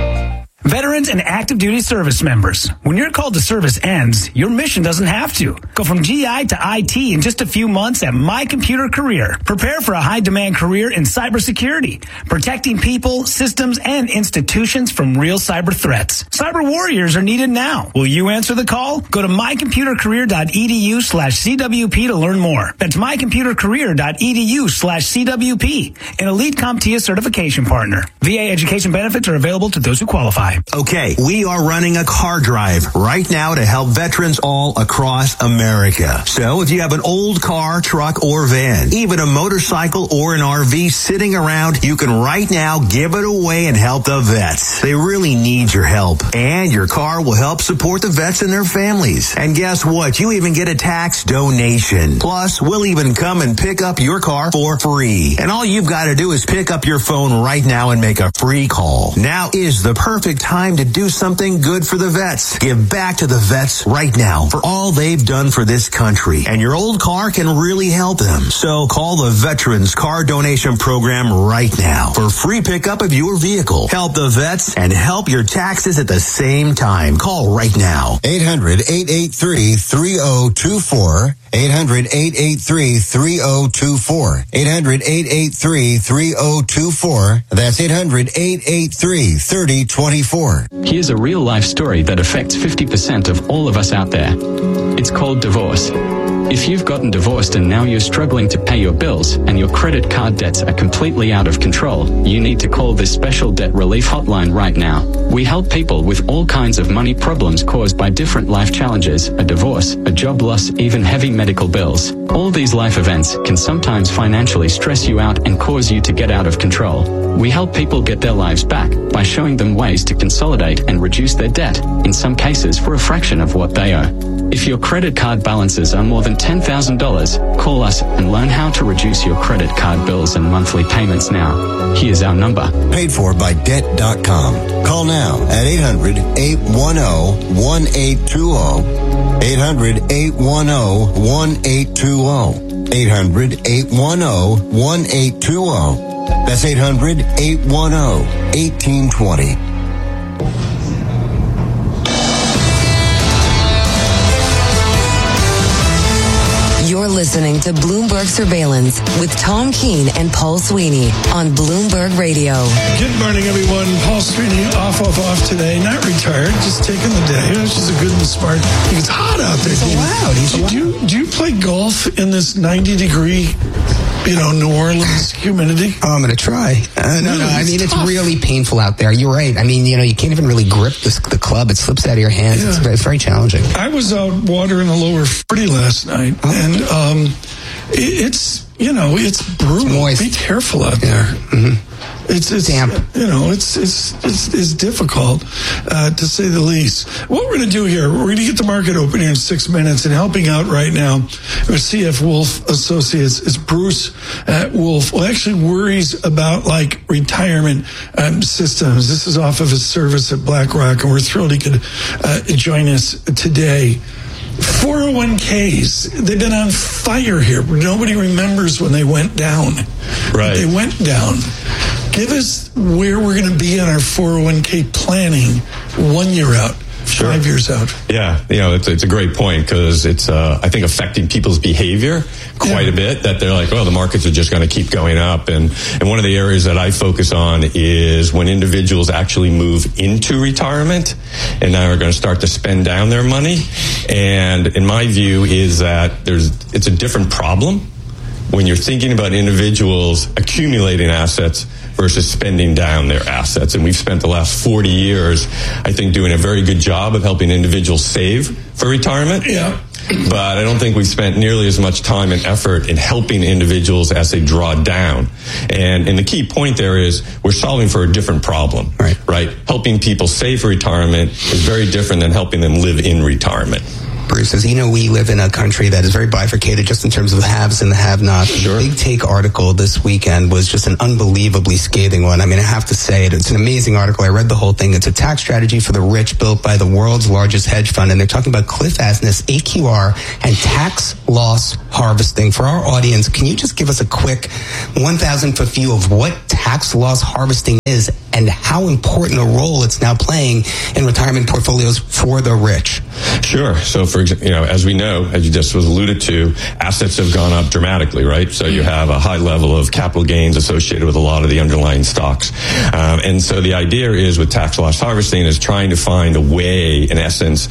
Veterans and active duty service members, when your call to service ends, your mission doesn't have to. Go from G I to I T in just a few months at My Computer Career. Prepare for a high-demand career in cybersecurity, protecting people, systems, and institutions from real cyber threats. Cyber warriors are needed now. Will you answer the call? Go to mycomputercareer.edu slash CWP to learn more. That's mycomputercareer.edu slash CWP, an Elite CompTIA certification partner. V A education benefits are available to those who qualify. Okay, we are running a car drive right now to help veterans all across America. So if you have an old car, truck, or van, even a motorcycle or an R V sitting around, you can right now give it away and help the vets. They really need your help. And your car will help support the vets and their families. And guess what? You even get a tax donation. Plus, we'll even come and pick up your car for free. And all you've got to do is pick up your phone right now and make a free call. Now is the perfect time to do something good for the vets. Give back to the vets right now for all they've done for this country. And your old car can really help them. So call the Veterans Car Donation Program right now for free pickup of your vehicle. Help the vets and help your taxes at the same time. Call right now. eight hundred, eight eight three, three oh two four. eight hundred, eight eight three, three oh two four. eight hundred, eight eight three, three oh two four. That's eight hundred, eight eight three, three oh two four. Here's a real-life story that affects fifty percent of all of us out there. It's called divorce. If you've gotten divorced and now you're struggling to pay your bills and your credit card debts are completely out of control, you need to call this special debt relief hotline right now. We help people with all kinds of money problems caused by different life challenges, a divorce, a job loss, even heavy medical bills. All these life events can sometimes financially stress you out and cause you to get out of control. We help people get their lives back by showing them ways to consolidate and reduce their debt, in some cases for a fraction of what they owe. If your credit card balances are more than ten thousand dollars, call us and learn how to reduce your credit card bills and monthly payments now. Here's our number. Paid for by debt dot com. Call now at eight hundred, eight one zero, one eight two zero. eight hundred, eight one zero, one eight two zero. eight hundred, eight one zero, one eight two zero. That's eight hundred, eight one zero, one eight two zero. You're listening to Bloomberg Surveillance with Tom Keene and Paul Sweeney on Bloomberg Radio. Good morning, everyone. Paul Sweeney off, off, off today. Not retired, just taking the day. You know, she's a good and smart. It's hot out there. He's allowed. He's allowed. Do you, do you play golf in this ninety degree, you know, New Orleans humidity? Oh, I'm going to try. Uh, no, really, no. I mean, it's, it's really painful out there. You're right. I mean, you know, you can't even really grip this, the club. It slips out of your hands. Yeah. It's, very, it's very challenging. I was out watering the lower forty last night, oh. and um, it, it's, you know, it's brutal. It's moist. Be careful out there. Mm-hmm. It's, it's damp. You know, it's it's it's, it's difficult uh, to say the least. What we're going to do here, we're going to get the market open here in six minutes, and helping out right now with C F Wolf Associates is Bruce uh, Wolf, who actually worries about like retirement um, systems. This is off of his service at BlackRock, and we're thrilled he could uh, join us today. four oh one k's, they've been on fire here. Nobody remembers when they went down. Right. But they went down. Give us where we're going to be on our four oh one k planning one year out, sure. five years out. Yeah, you know, it's, it's a great point because it's, uh, I think, affecting people's behavior quite yeah. a bit, that they're like, oh, the markets are just going to keep going up. And, and one of the areas that I focus on is when individuals actually move into retirement and now are going to start to spend down their money. And in my view is that there's it's a different problem when you're thinking about individuals accumulating assets versus spending down their assets. And we've spent the last forty years, I think, doing a very good job of helping individuals save for retirement. Yeah. but I don't think we've spent nearly as much time and effort in helping individuals as they draw down. And, and the key point there is we're solving for a different problem, right? right? Helping people save for retirement is very different than helping them live in retirement. Bruce, as you know, we live in a country that is very bifurcated just in terms of the haves and the have-nots. Sure. The Big Take article this weekend was just an unbelievably scathing one. I mean, I have to say it. It's an amazing article. I read the whole thing. It's a tax strategy for the rich built by the world's largest hedge fund. And they're talking about Cliff Asness, A Q R, and tax loss harvesting. For our audience, can you just give us a quick one thousand foot view of what tax loss harvesting is and how important a role it's now playing in retirement portfolios for the rich? Sure. So, for example, you know, as we know, as you just was alluded to, assets have gone up dramatically, right? So you have a high level of capital gains associated with a lot of the underlying stocks. Um, and so the idea is with tax loss harvesting is trying to find a way, in essence,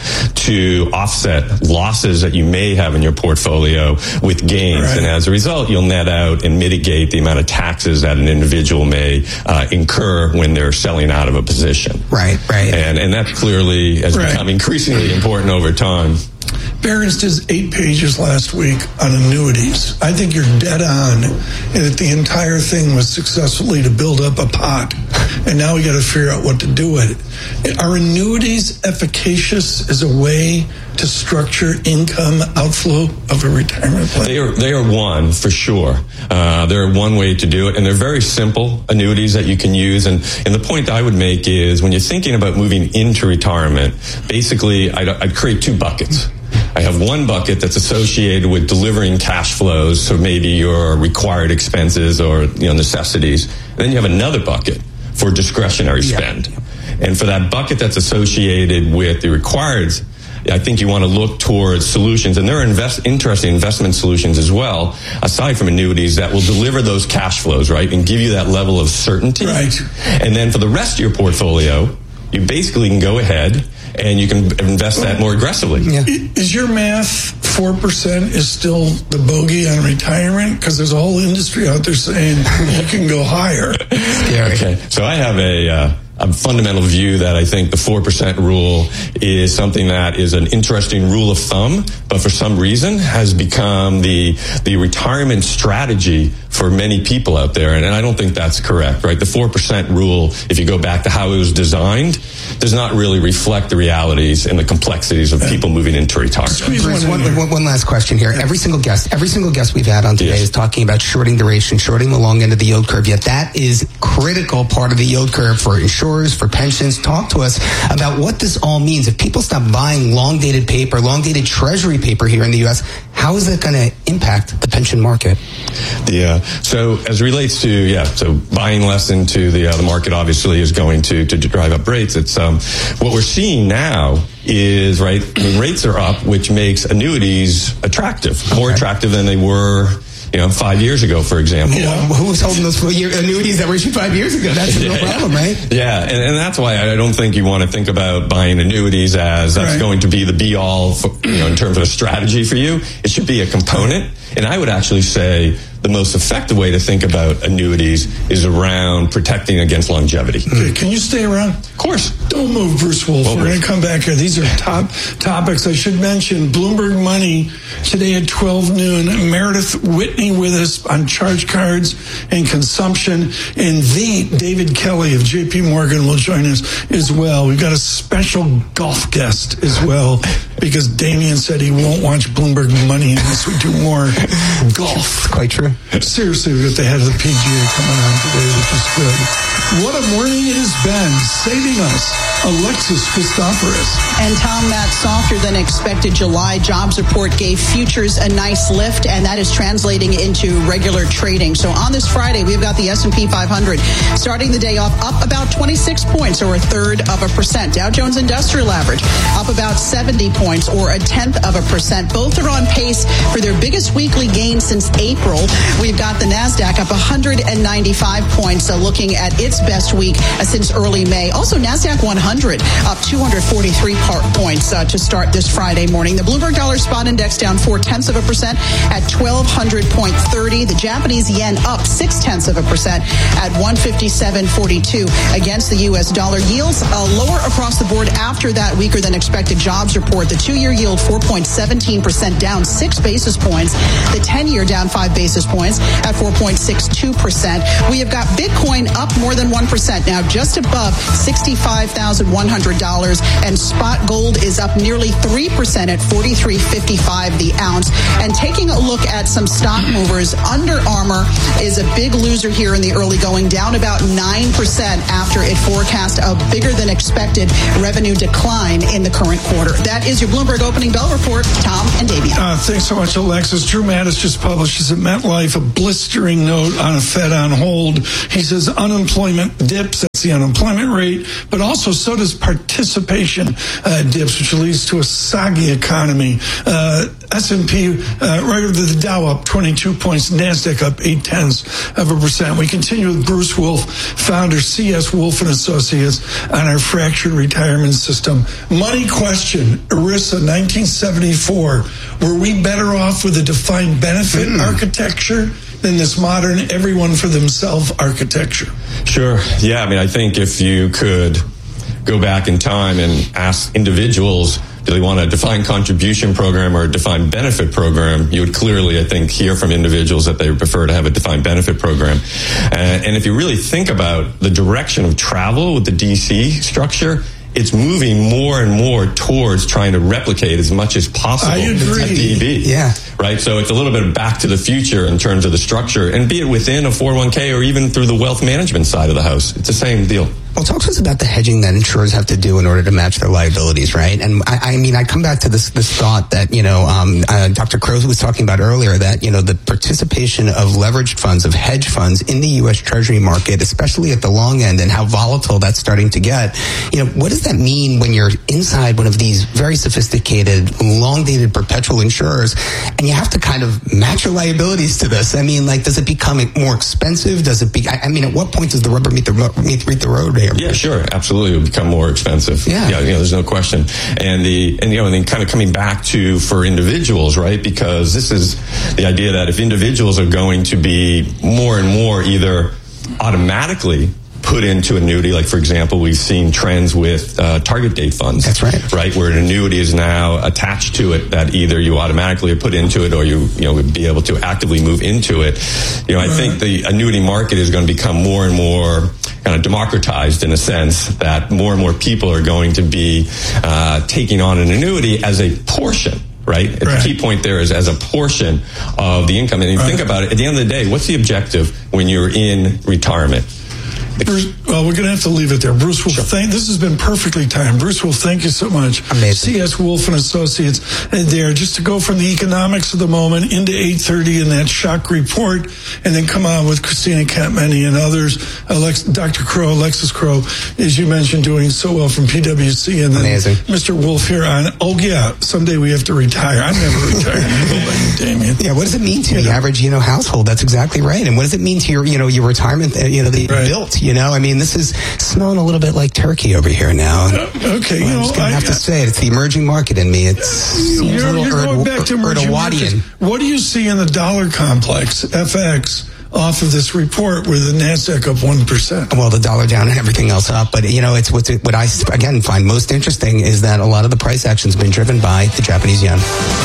to offset losses that you may have in your portfolio with gains. Right. And as a result, you'll net out and mitigate the amount of taxes that an individual may uh, incur when they're selling out of a position. Right, right. And, and that clearly has right. become increasingly important over time. Barron's did eight pages last week on annuities. I think you're dead on, and that the entire thing was successfully to build up a pot, and now we got to figure out what to do with it. Are annuities efficacious as a way to structure income outflow of a retirement plan? They are, they are one, for sure. Uh, they're one way to do it, and they're very simple annuities that you can use. And, and the point I would make is when you're thinking about moving into retirement, basically I'd, I'd create two buckets. I have one bucket that's associated with delivering cash flows, so maybe your required expenses or you know necessities. And then you have another bucket for discretionary spend. Yeah. And for that bucket that's associated with the required, I think you want to look towards solutions, and there are invest, interesting investment solutions as well, aside from annuities, that will deliver those cash flows, right, and give you that level of certainty. Right. And then for the rest of your portfolio, you basically can go ahead and you can invest that more aggressively. Yeah. Is your math four percent is still the bogey on retirement? Because there's a whole industry out there saying you can go higher. Scary. Okay, so I have a... Uh, a fundamental view that I think the four percent rule is something that is an interesting rule of thumb, but for some reason has become the the retirement strategy for many people out there. And, and I don't think that's correct, right? The four percent rule, if you go back to how it was designed, does not really reflect the realities and the complexities of people moving into retirement. Bruce, one, one, one last question here. Every single guest, every single guest we've had on today yes. is talking about shorting duration, shorting the long end of the yield curve, yet that is critical part of the yield curve for insurance, for pensions. Talk to us about what this all means. If people stop buying long-dated paper, long-dated treasury paper here in the U S, how is that going to impact the pension market? Yeah. So as it relates to, yeah, so buying less into the, uh, the market obviously is going to, to drive up rates. It's, um, what we're seeing now is, right, when rates are up, which makes annuities attractive, more okay. attractive than they were, you know, five years ago, for example. Yeah, who was holding those annuities that were issued five years ago? That's a real yeah, problem, right? Yeah, and, and that's why I don't think you want to think about buying annuities as that's right. going to be the be-all, for, you know, in terms of a strategy for you. It should be a component. And I would actually say the most effective way to think about annuities is around protecting against longevity. Okay, can you stay around? Of course. Don't move, Bruce Wolf. Well, We're going to come back here. These are top topics. I should mention Bloomberg Money today at twelve noon. Meredith Whitney with us on charge cards and consumption. And the David Kelly of J P Morgan will join us as well. We've got a special golf guest as well because Damien said he won't watch Bloomberg Money unless we do more golf. Quite true. Seriously, we've got the head of the P G A coming on today, which is good. What a morning it has been. Saving us, Alexis Christoforous. And Tom, that softer than expected July jobs report gave futures a nice lift, and that is translating into regular trading. So on this Friday, we've got the S and P five hundred starting the day off up about twenty-six points, or a third of a percent. Dow Jones Industrial Average up about seventy points, or a tenth of a percent. Both are on pace for their biggest weekly gain since April. We've got the NASDAQ up one hundred ninety-five points, uh, looking at its best week uh, since early May. Also, NASDAQ one hundred hundred, up two hundred forty-three points uh, to start this Friday morning. The Bloomberg Dollar Spot Index down four tenths of a percent at twelve hundred point three. The Japanese yen up six tenths of a percent at one fifty-seven forty-two against the U S dollar. Yields uh, lower across the board after that weaker than expected jobs report. The two-year yield four point one seven percent, down six basis points. The ten-year down five basis points at four point six two percent. We have got Bitcoin up more than one percent now, just above sixty-five thousand one hundred dollars, and spot gold is up nearly three percent at forty-three fifty-five the ounce. And taking a look at some stock movers, Under Armour is a big loser here in the early going, down about nine percent after it forecast a bigger than expected revenue decline in the current quarter. That is your Bloomberg Opening Bell Report. Tom and Damian. Uh, thanks so much, Alexis. Drew Mattis just publishes at MetLife a blistering note on a Fed on hold. He says unemployment dips, that's the unemployment rate, but also so does participation uh, dips, which leads to a soggy economy. Uh, S and P, uh, right over the Dow up twenty-two points, NASDAQ up eight tenths of a percent. We continue with Bruce Wolf, founder, C S Wolf and Associates, on our fractured retirement system. Money question, ERISA nineteen seventy-four. Were we better off with a defined benefit mm. architecture than this modern everyone for themselves architecture? Sure. Yeah, I mean, I think if you could go back in time and ask individuals, do they want a defined contribution program or a defined benefit program, you would clearly, I think, hear from individuals that they would prefer to have a defined benefit program. Uh, and if you really think about the direction of travel with the D C structure, it's moving more and more towards trying to replicate as much as possible. I agree. D B. Yeah. Right? So it's a little bit of back to the future in terms of the structure, and be it within a four oh one k or even through the wealth management side of the house. It's the same deal. Well, talk to us about the hedging that insurers have to do in order to match their liabilities, right? And I, I mean, I come back to this this thought that, you know, um, uh, Doctor Crow was talking about earlier, that, you know, the participation of leveraged funds, of hedge funds in the U S Treasury market, especially at the long end, and how volatile that's starting to get. You know, what does that mean when you're inside one of these very sophisticated, long-dated perpetual insurers, and you have to kind of match your liabilities to this? I mean, like, does it become more expensive? Does it be, I, I mean, at what point does the rubber meet the, meet, meet the road? Yeah, sure, absolutely. It will become more expensive. Yeah. yeah, you know, there's no question. And the and you know, and then kind of coming back to for individuals, right? Because this is the idea that if individuals are going to be more and more either automatically put into annuity, like for example, we've seen trends with uh, target date funds. That's right. Right, where an annuity is now attached to it, that either you automatically put into it or you you know would be able to actively move into it. You know, I think the annuity market is going to become more and more kind of democratized, in a sense that more and more people are going to be uh, taking on an annuity as a portion. Right? right? The key point there is as a portion of the income. And you right. think about it, at the end of the day, what's the objective when you're in retirement? Bruce, well, we're going to have to leave it there. Bruce Wolf, sure. thank, this has been perfectly timed. Bruce Wolf, thank you so much. Amazing. C S Wolf and Associates there, just to go from the economics of the moment into eight thirty in that shock report, and then come on with Christina Campmany and others. Alex, Doctor Crow, Alexis Crow, as you mentioned, doing so well from P W C, and then Amazing. Mister Wolf here on, oh yeah, someday we have to retire. I'm never retiring. You, Damian. Yeah, what does it mean to you the know? average, you know, household? That's exactly right. And what does it mean to your, you know, your retirement, you know, that you right. built? You know, I mean, this is smelling a little bit like turkey over here now. Uh, okay, well, you I'm know, just gonna I, have to say it. It's the emerging market in me. It's you're, a little you're going back to emerging markets. What do you see in the dollar complex, F X, off of this report where the NASDAQ up one percent? Well, the dollar down and everything else up. But, you know, it's what's, what I, again, find most interesting is that a lot of the price action has been driven by the Japanese yen.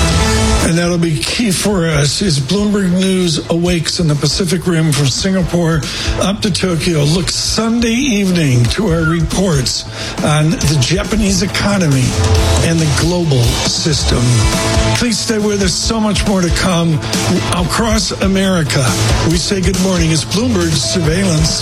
And that'll be key for us as Bloomberg News awakes in the Pacific Rim from Singapore up to Tokyo. Look Sunday evening to our reports on the Japanese economy and the global system. Please stay with us. So much more to come across America. We say good morning. It's Bloomberg Surveillance.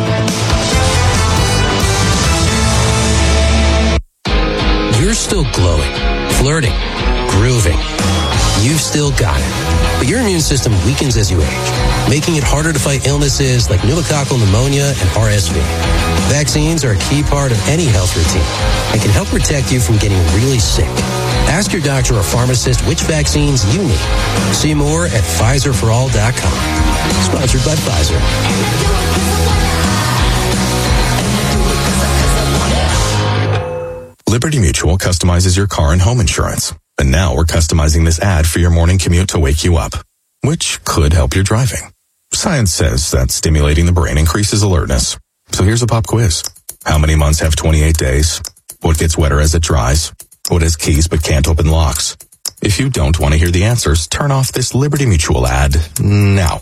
You're still glowing, flirting, grooving. You've still got it. But your immune system weakens as you age, making it harder to fight illnesses like pneumococcal pneumonia and R S V. Vaccines are a key part of any health routine and can help protect you from getting really sick. Ask your doctor or pharmacist which vaccines you need. See more at Pfizer for all dot com. Sponsored by Pfizer. Liberty Mutual customizes your car and home insurance. And now we're customizing this ad for your morning commute to wake you up, which could help your driving. Science says that stimulating the brain increases alertness. So here's a pop quiz. How many months have twenty-eight days? What gets wetter as it dries? What has keys but can't open locks? If you don't want to hear the answers, turn off this Liberty Mutual ad now.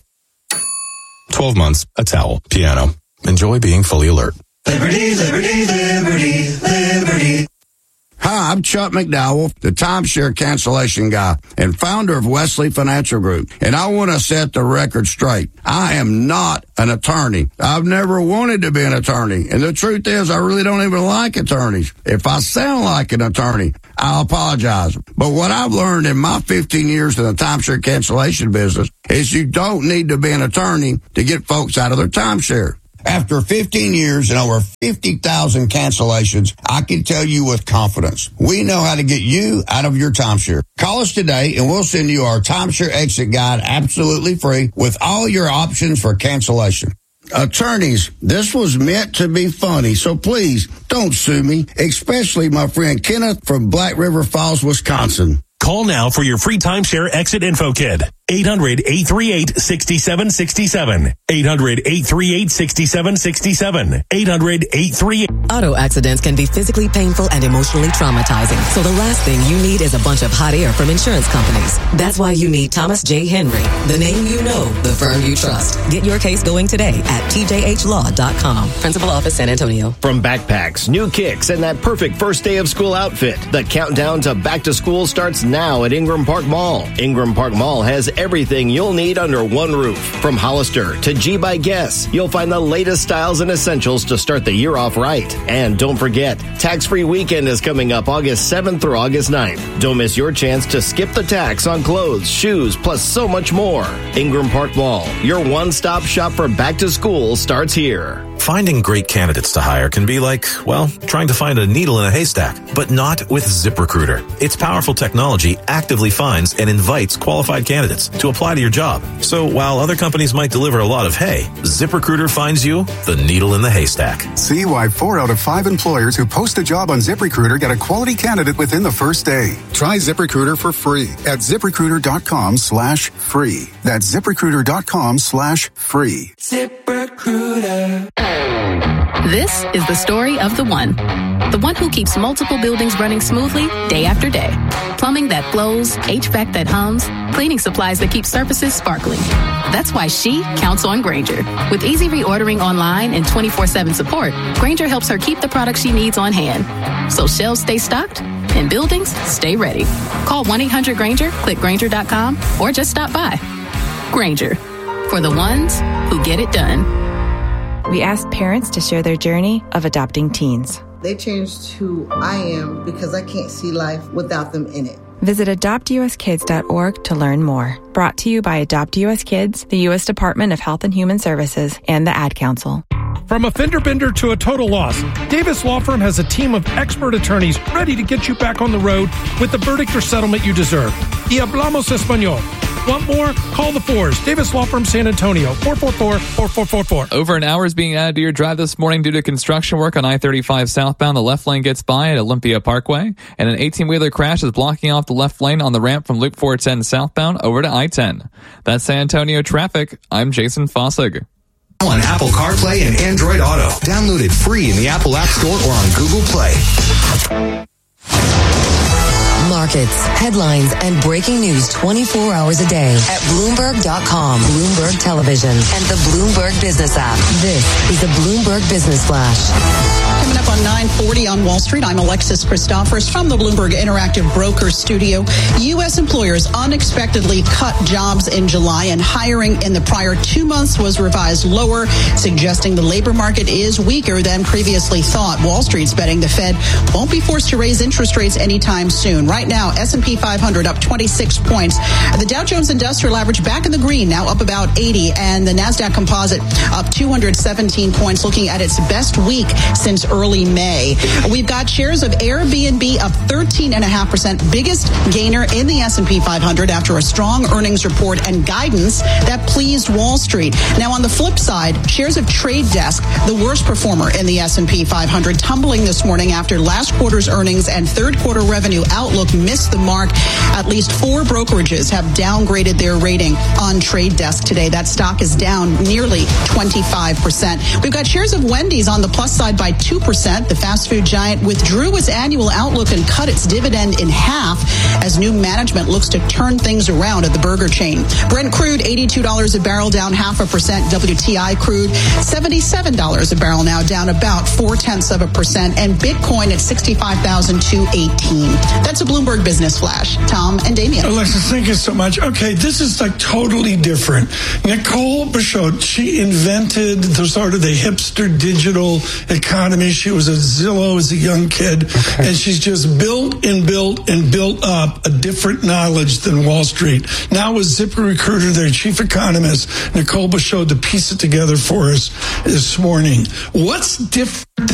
twelve months, a towel, piano. Enjoy being fully alert. Liberty, liberty, liberty, liberty. Hi, I'm Chuck McDowell, the timeshare cancellation guy and founder of Wesley Financial Group. And I want to set the record straight. I am not an attorney. I've never wanted to be an attorney. And the truth is, I really don't even like attorneys. If I sound like an attorney, I apologize. But what I've learned in my fifteen years in the timeshare cancellation business is you don't need to be an attorney to get folks out of their timeshare. After fifteen years and over fifty thousand cancellations, I can tell you with confidence, we know how to get you out of your timeshare. Call us today and we'll send you our timeshare exit guide absolutely free with all your options for cancellation. Attorneys, this was meant to be funny, so please don't sue me, especially my friend Kenneth from Black River Falls, Wisconsin. Call now for your free timeshare exit info kit. eight hundred, eight three eight, six seven six seven. eight hundred, eight three eight, six seven six seven. eight hundred, eight three eight. Auto accidents can be physically painful and emotionally traumatizing. So the last thing you need is a bunch of hot air from insurance companies. That's why you need Thomas J. Henry, the name you know, the firm you trust. Get your case going today at T J H law dot com. Principal Office, San Antonio. From backpacks, new kicks, and that perfect first day of school outfit, the countdown to back to school starts now at Ingram Park Mall. Ingram Park Mall has everything you'll need under one roof. From Hollister to G by Guess, you'll find the latest styles and essentials to start the year off right. And don't forget, tax-free weekend is coming up August seventh through August ninth. Don't miss your chance to skip the tax on clothes, shoes, plus so much more. Ingram Park Mall, your one-stop shop for back to school, starts here. Finding great candidates to hire can be like, well, trying to find a needle in a haystack, but not with ZipRecruiter. Its powerful technology actively finds and invites qualified candidates to apply to your job. So while other companies might deliver a lot of hay, ZipRecruiter finds you the needle in the haystack. See why four out of five employers who post a job on ZipRecruiter get a quality candidate within the first day. Try ZipRecruiter for free at ZipRecruiter.com slash free. That's ZipRecruiter.com slash free. ZipRecruiter. This is the story of the one. The one who keeps multiple buildings running smoothly day after day. Plumbing that flows, H V A C that hums, cleaning supplies that keep surfaces sparkling. That's why she counts on Grainger. With easy reordering online and twenty-four seven support, Grainger helps her keep the products she needs on hand. So shelves stay stocked and buildings stay ready. Call one eight hundred Grainger, click Grainger dot com, or just stop by. Grainger, for the ones who get it done. We asked parents to share their journey of adopting teens. They changed who I am because I can't see life without them in it. Visit adopt u s kids dot org to learn more. Brought to you by Adopt U S Kids, the U S Department of Health and Human Services, and the Ad Council. From a fender bender to a total loss, Davis Law Firm has a team of expert attorneys ready to get you back on the road with the verdict or settlement you deserve. Y hablamos español. Want more? Call the fours. Davis Law Firm, San Antonio, four four four, four four four four. Over an hour is being added to your drive this morning due to construction work on I thirty-five southbound. The left lane gets by at Olympia Parkway, and an eighteen-wheeler crash is blocking off the left lane on the ramp from Loop four ten southbound over to I ten. That's San Antonio traffic. I'm Jason Fossig. On Apple CarPlay and Android Auto. Download it free in the Apple App Store or on Google Play. Markets, headlines, and breaking news twenty-four hours a day at Bloomberg dot com, Bloomberg Television, and the Bloomberg Business app. This is the Bloomberg Business Flash. Coming up on nine forty on Wall Street, I'm Alexis Christophers from the Bloomberg Interactive Brokers Studio. U S employers unexpectedly cut jobs in July, and hiring in the prior two months was revised lower, suggesting the labor market is weaker than previously thought. Wall Street's betting the Fed won't be forced to raise interest rates anytime soon. Right now, S and P five hundred up twenty-six points. The Dow Jones Industrial Average back in the green, now up about eighty, and the NASDAQ Composite up two hundred seventeen points, looking at its best week since early early May. We've got shares of Airbnb up thirteen point five percent, biggest gainer in the S and P five hundred after a strong earnings report and guidance that pleased Wall Street. Now, on the flip side, shares of Trade Desk, the worst performer in the S and P five hundred, tumbling this morning after last quarter's earnings and third quarter revenue outlook missed the mark. At least four brokerages have downgraded their rating on Trade Desk today. That stock is down nearly twenty-five percent. We've got shares of Wendy's on the plus side by two percent. The fast food giant withdrew its annual outlook and cut its dividend in half as new management looks to turn things around at the burger chain. Brent crude, eighty-two dollars a barrel, down half a percent. W T I crude, seventy-seven dollars a barrel now, down about four-tenths of a percent. And Bitcoin at sixty-five thousand two hundred eighteen. That's a Bloomberg Business Flash. Tom and Damien. Alexis, thank you so much. Okay, this is like totally different. Nicole Bashot, she invented the sort of the hipster digital economy. She was at Zillow as a young kid, okay. and she's just built and built and built up a different knowledge than Wall Street. Now with ZipRecruiter, their chief economist, Nicole Bashot, to piece it together for us this morning. What's different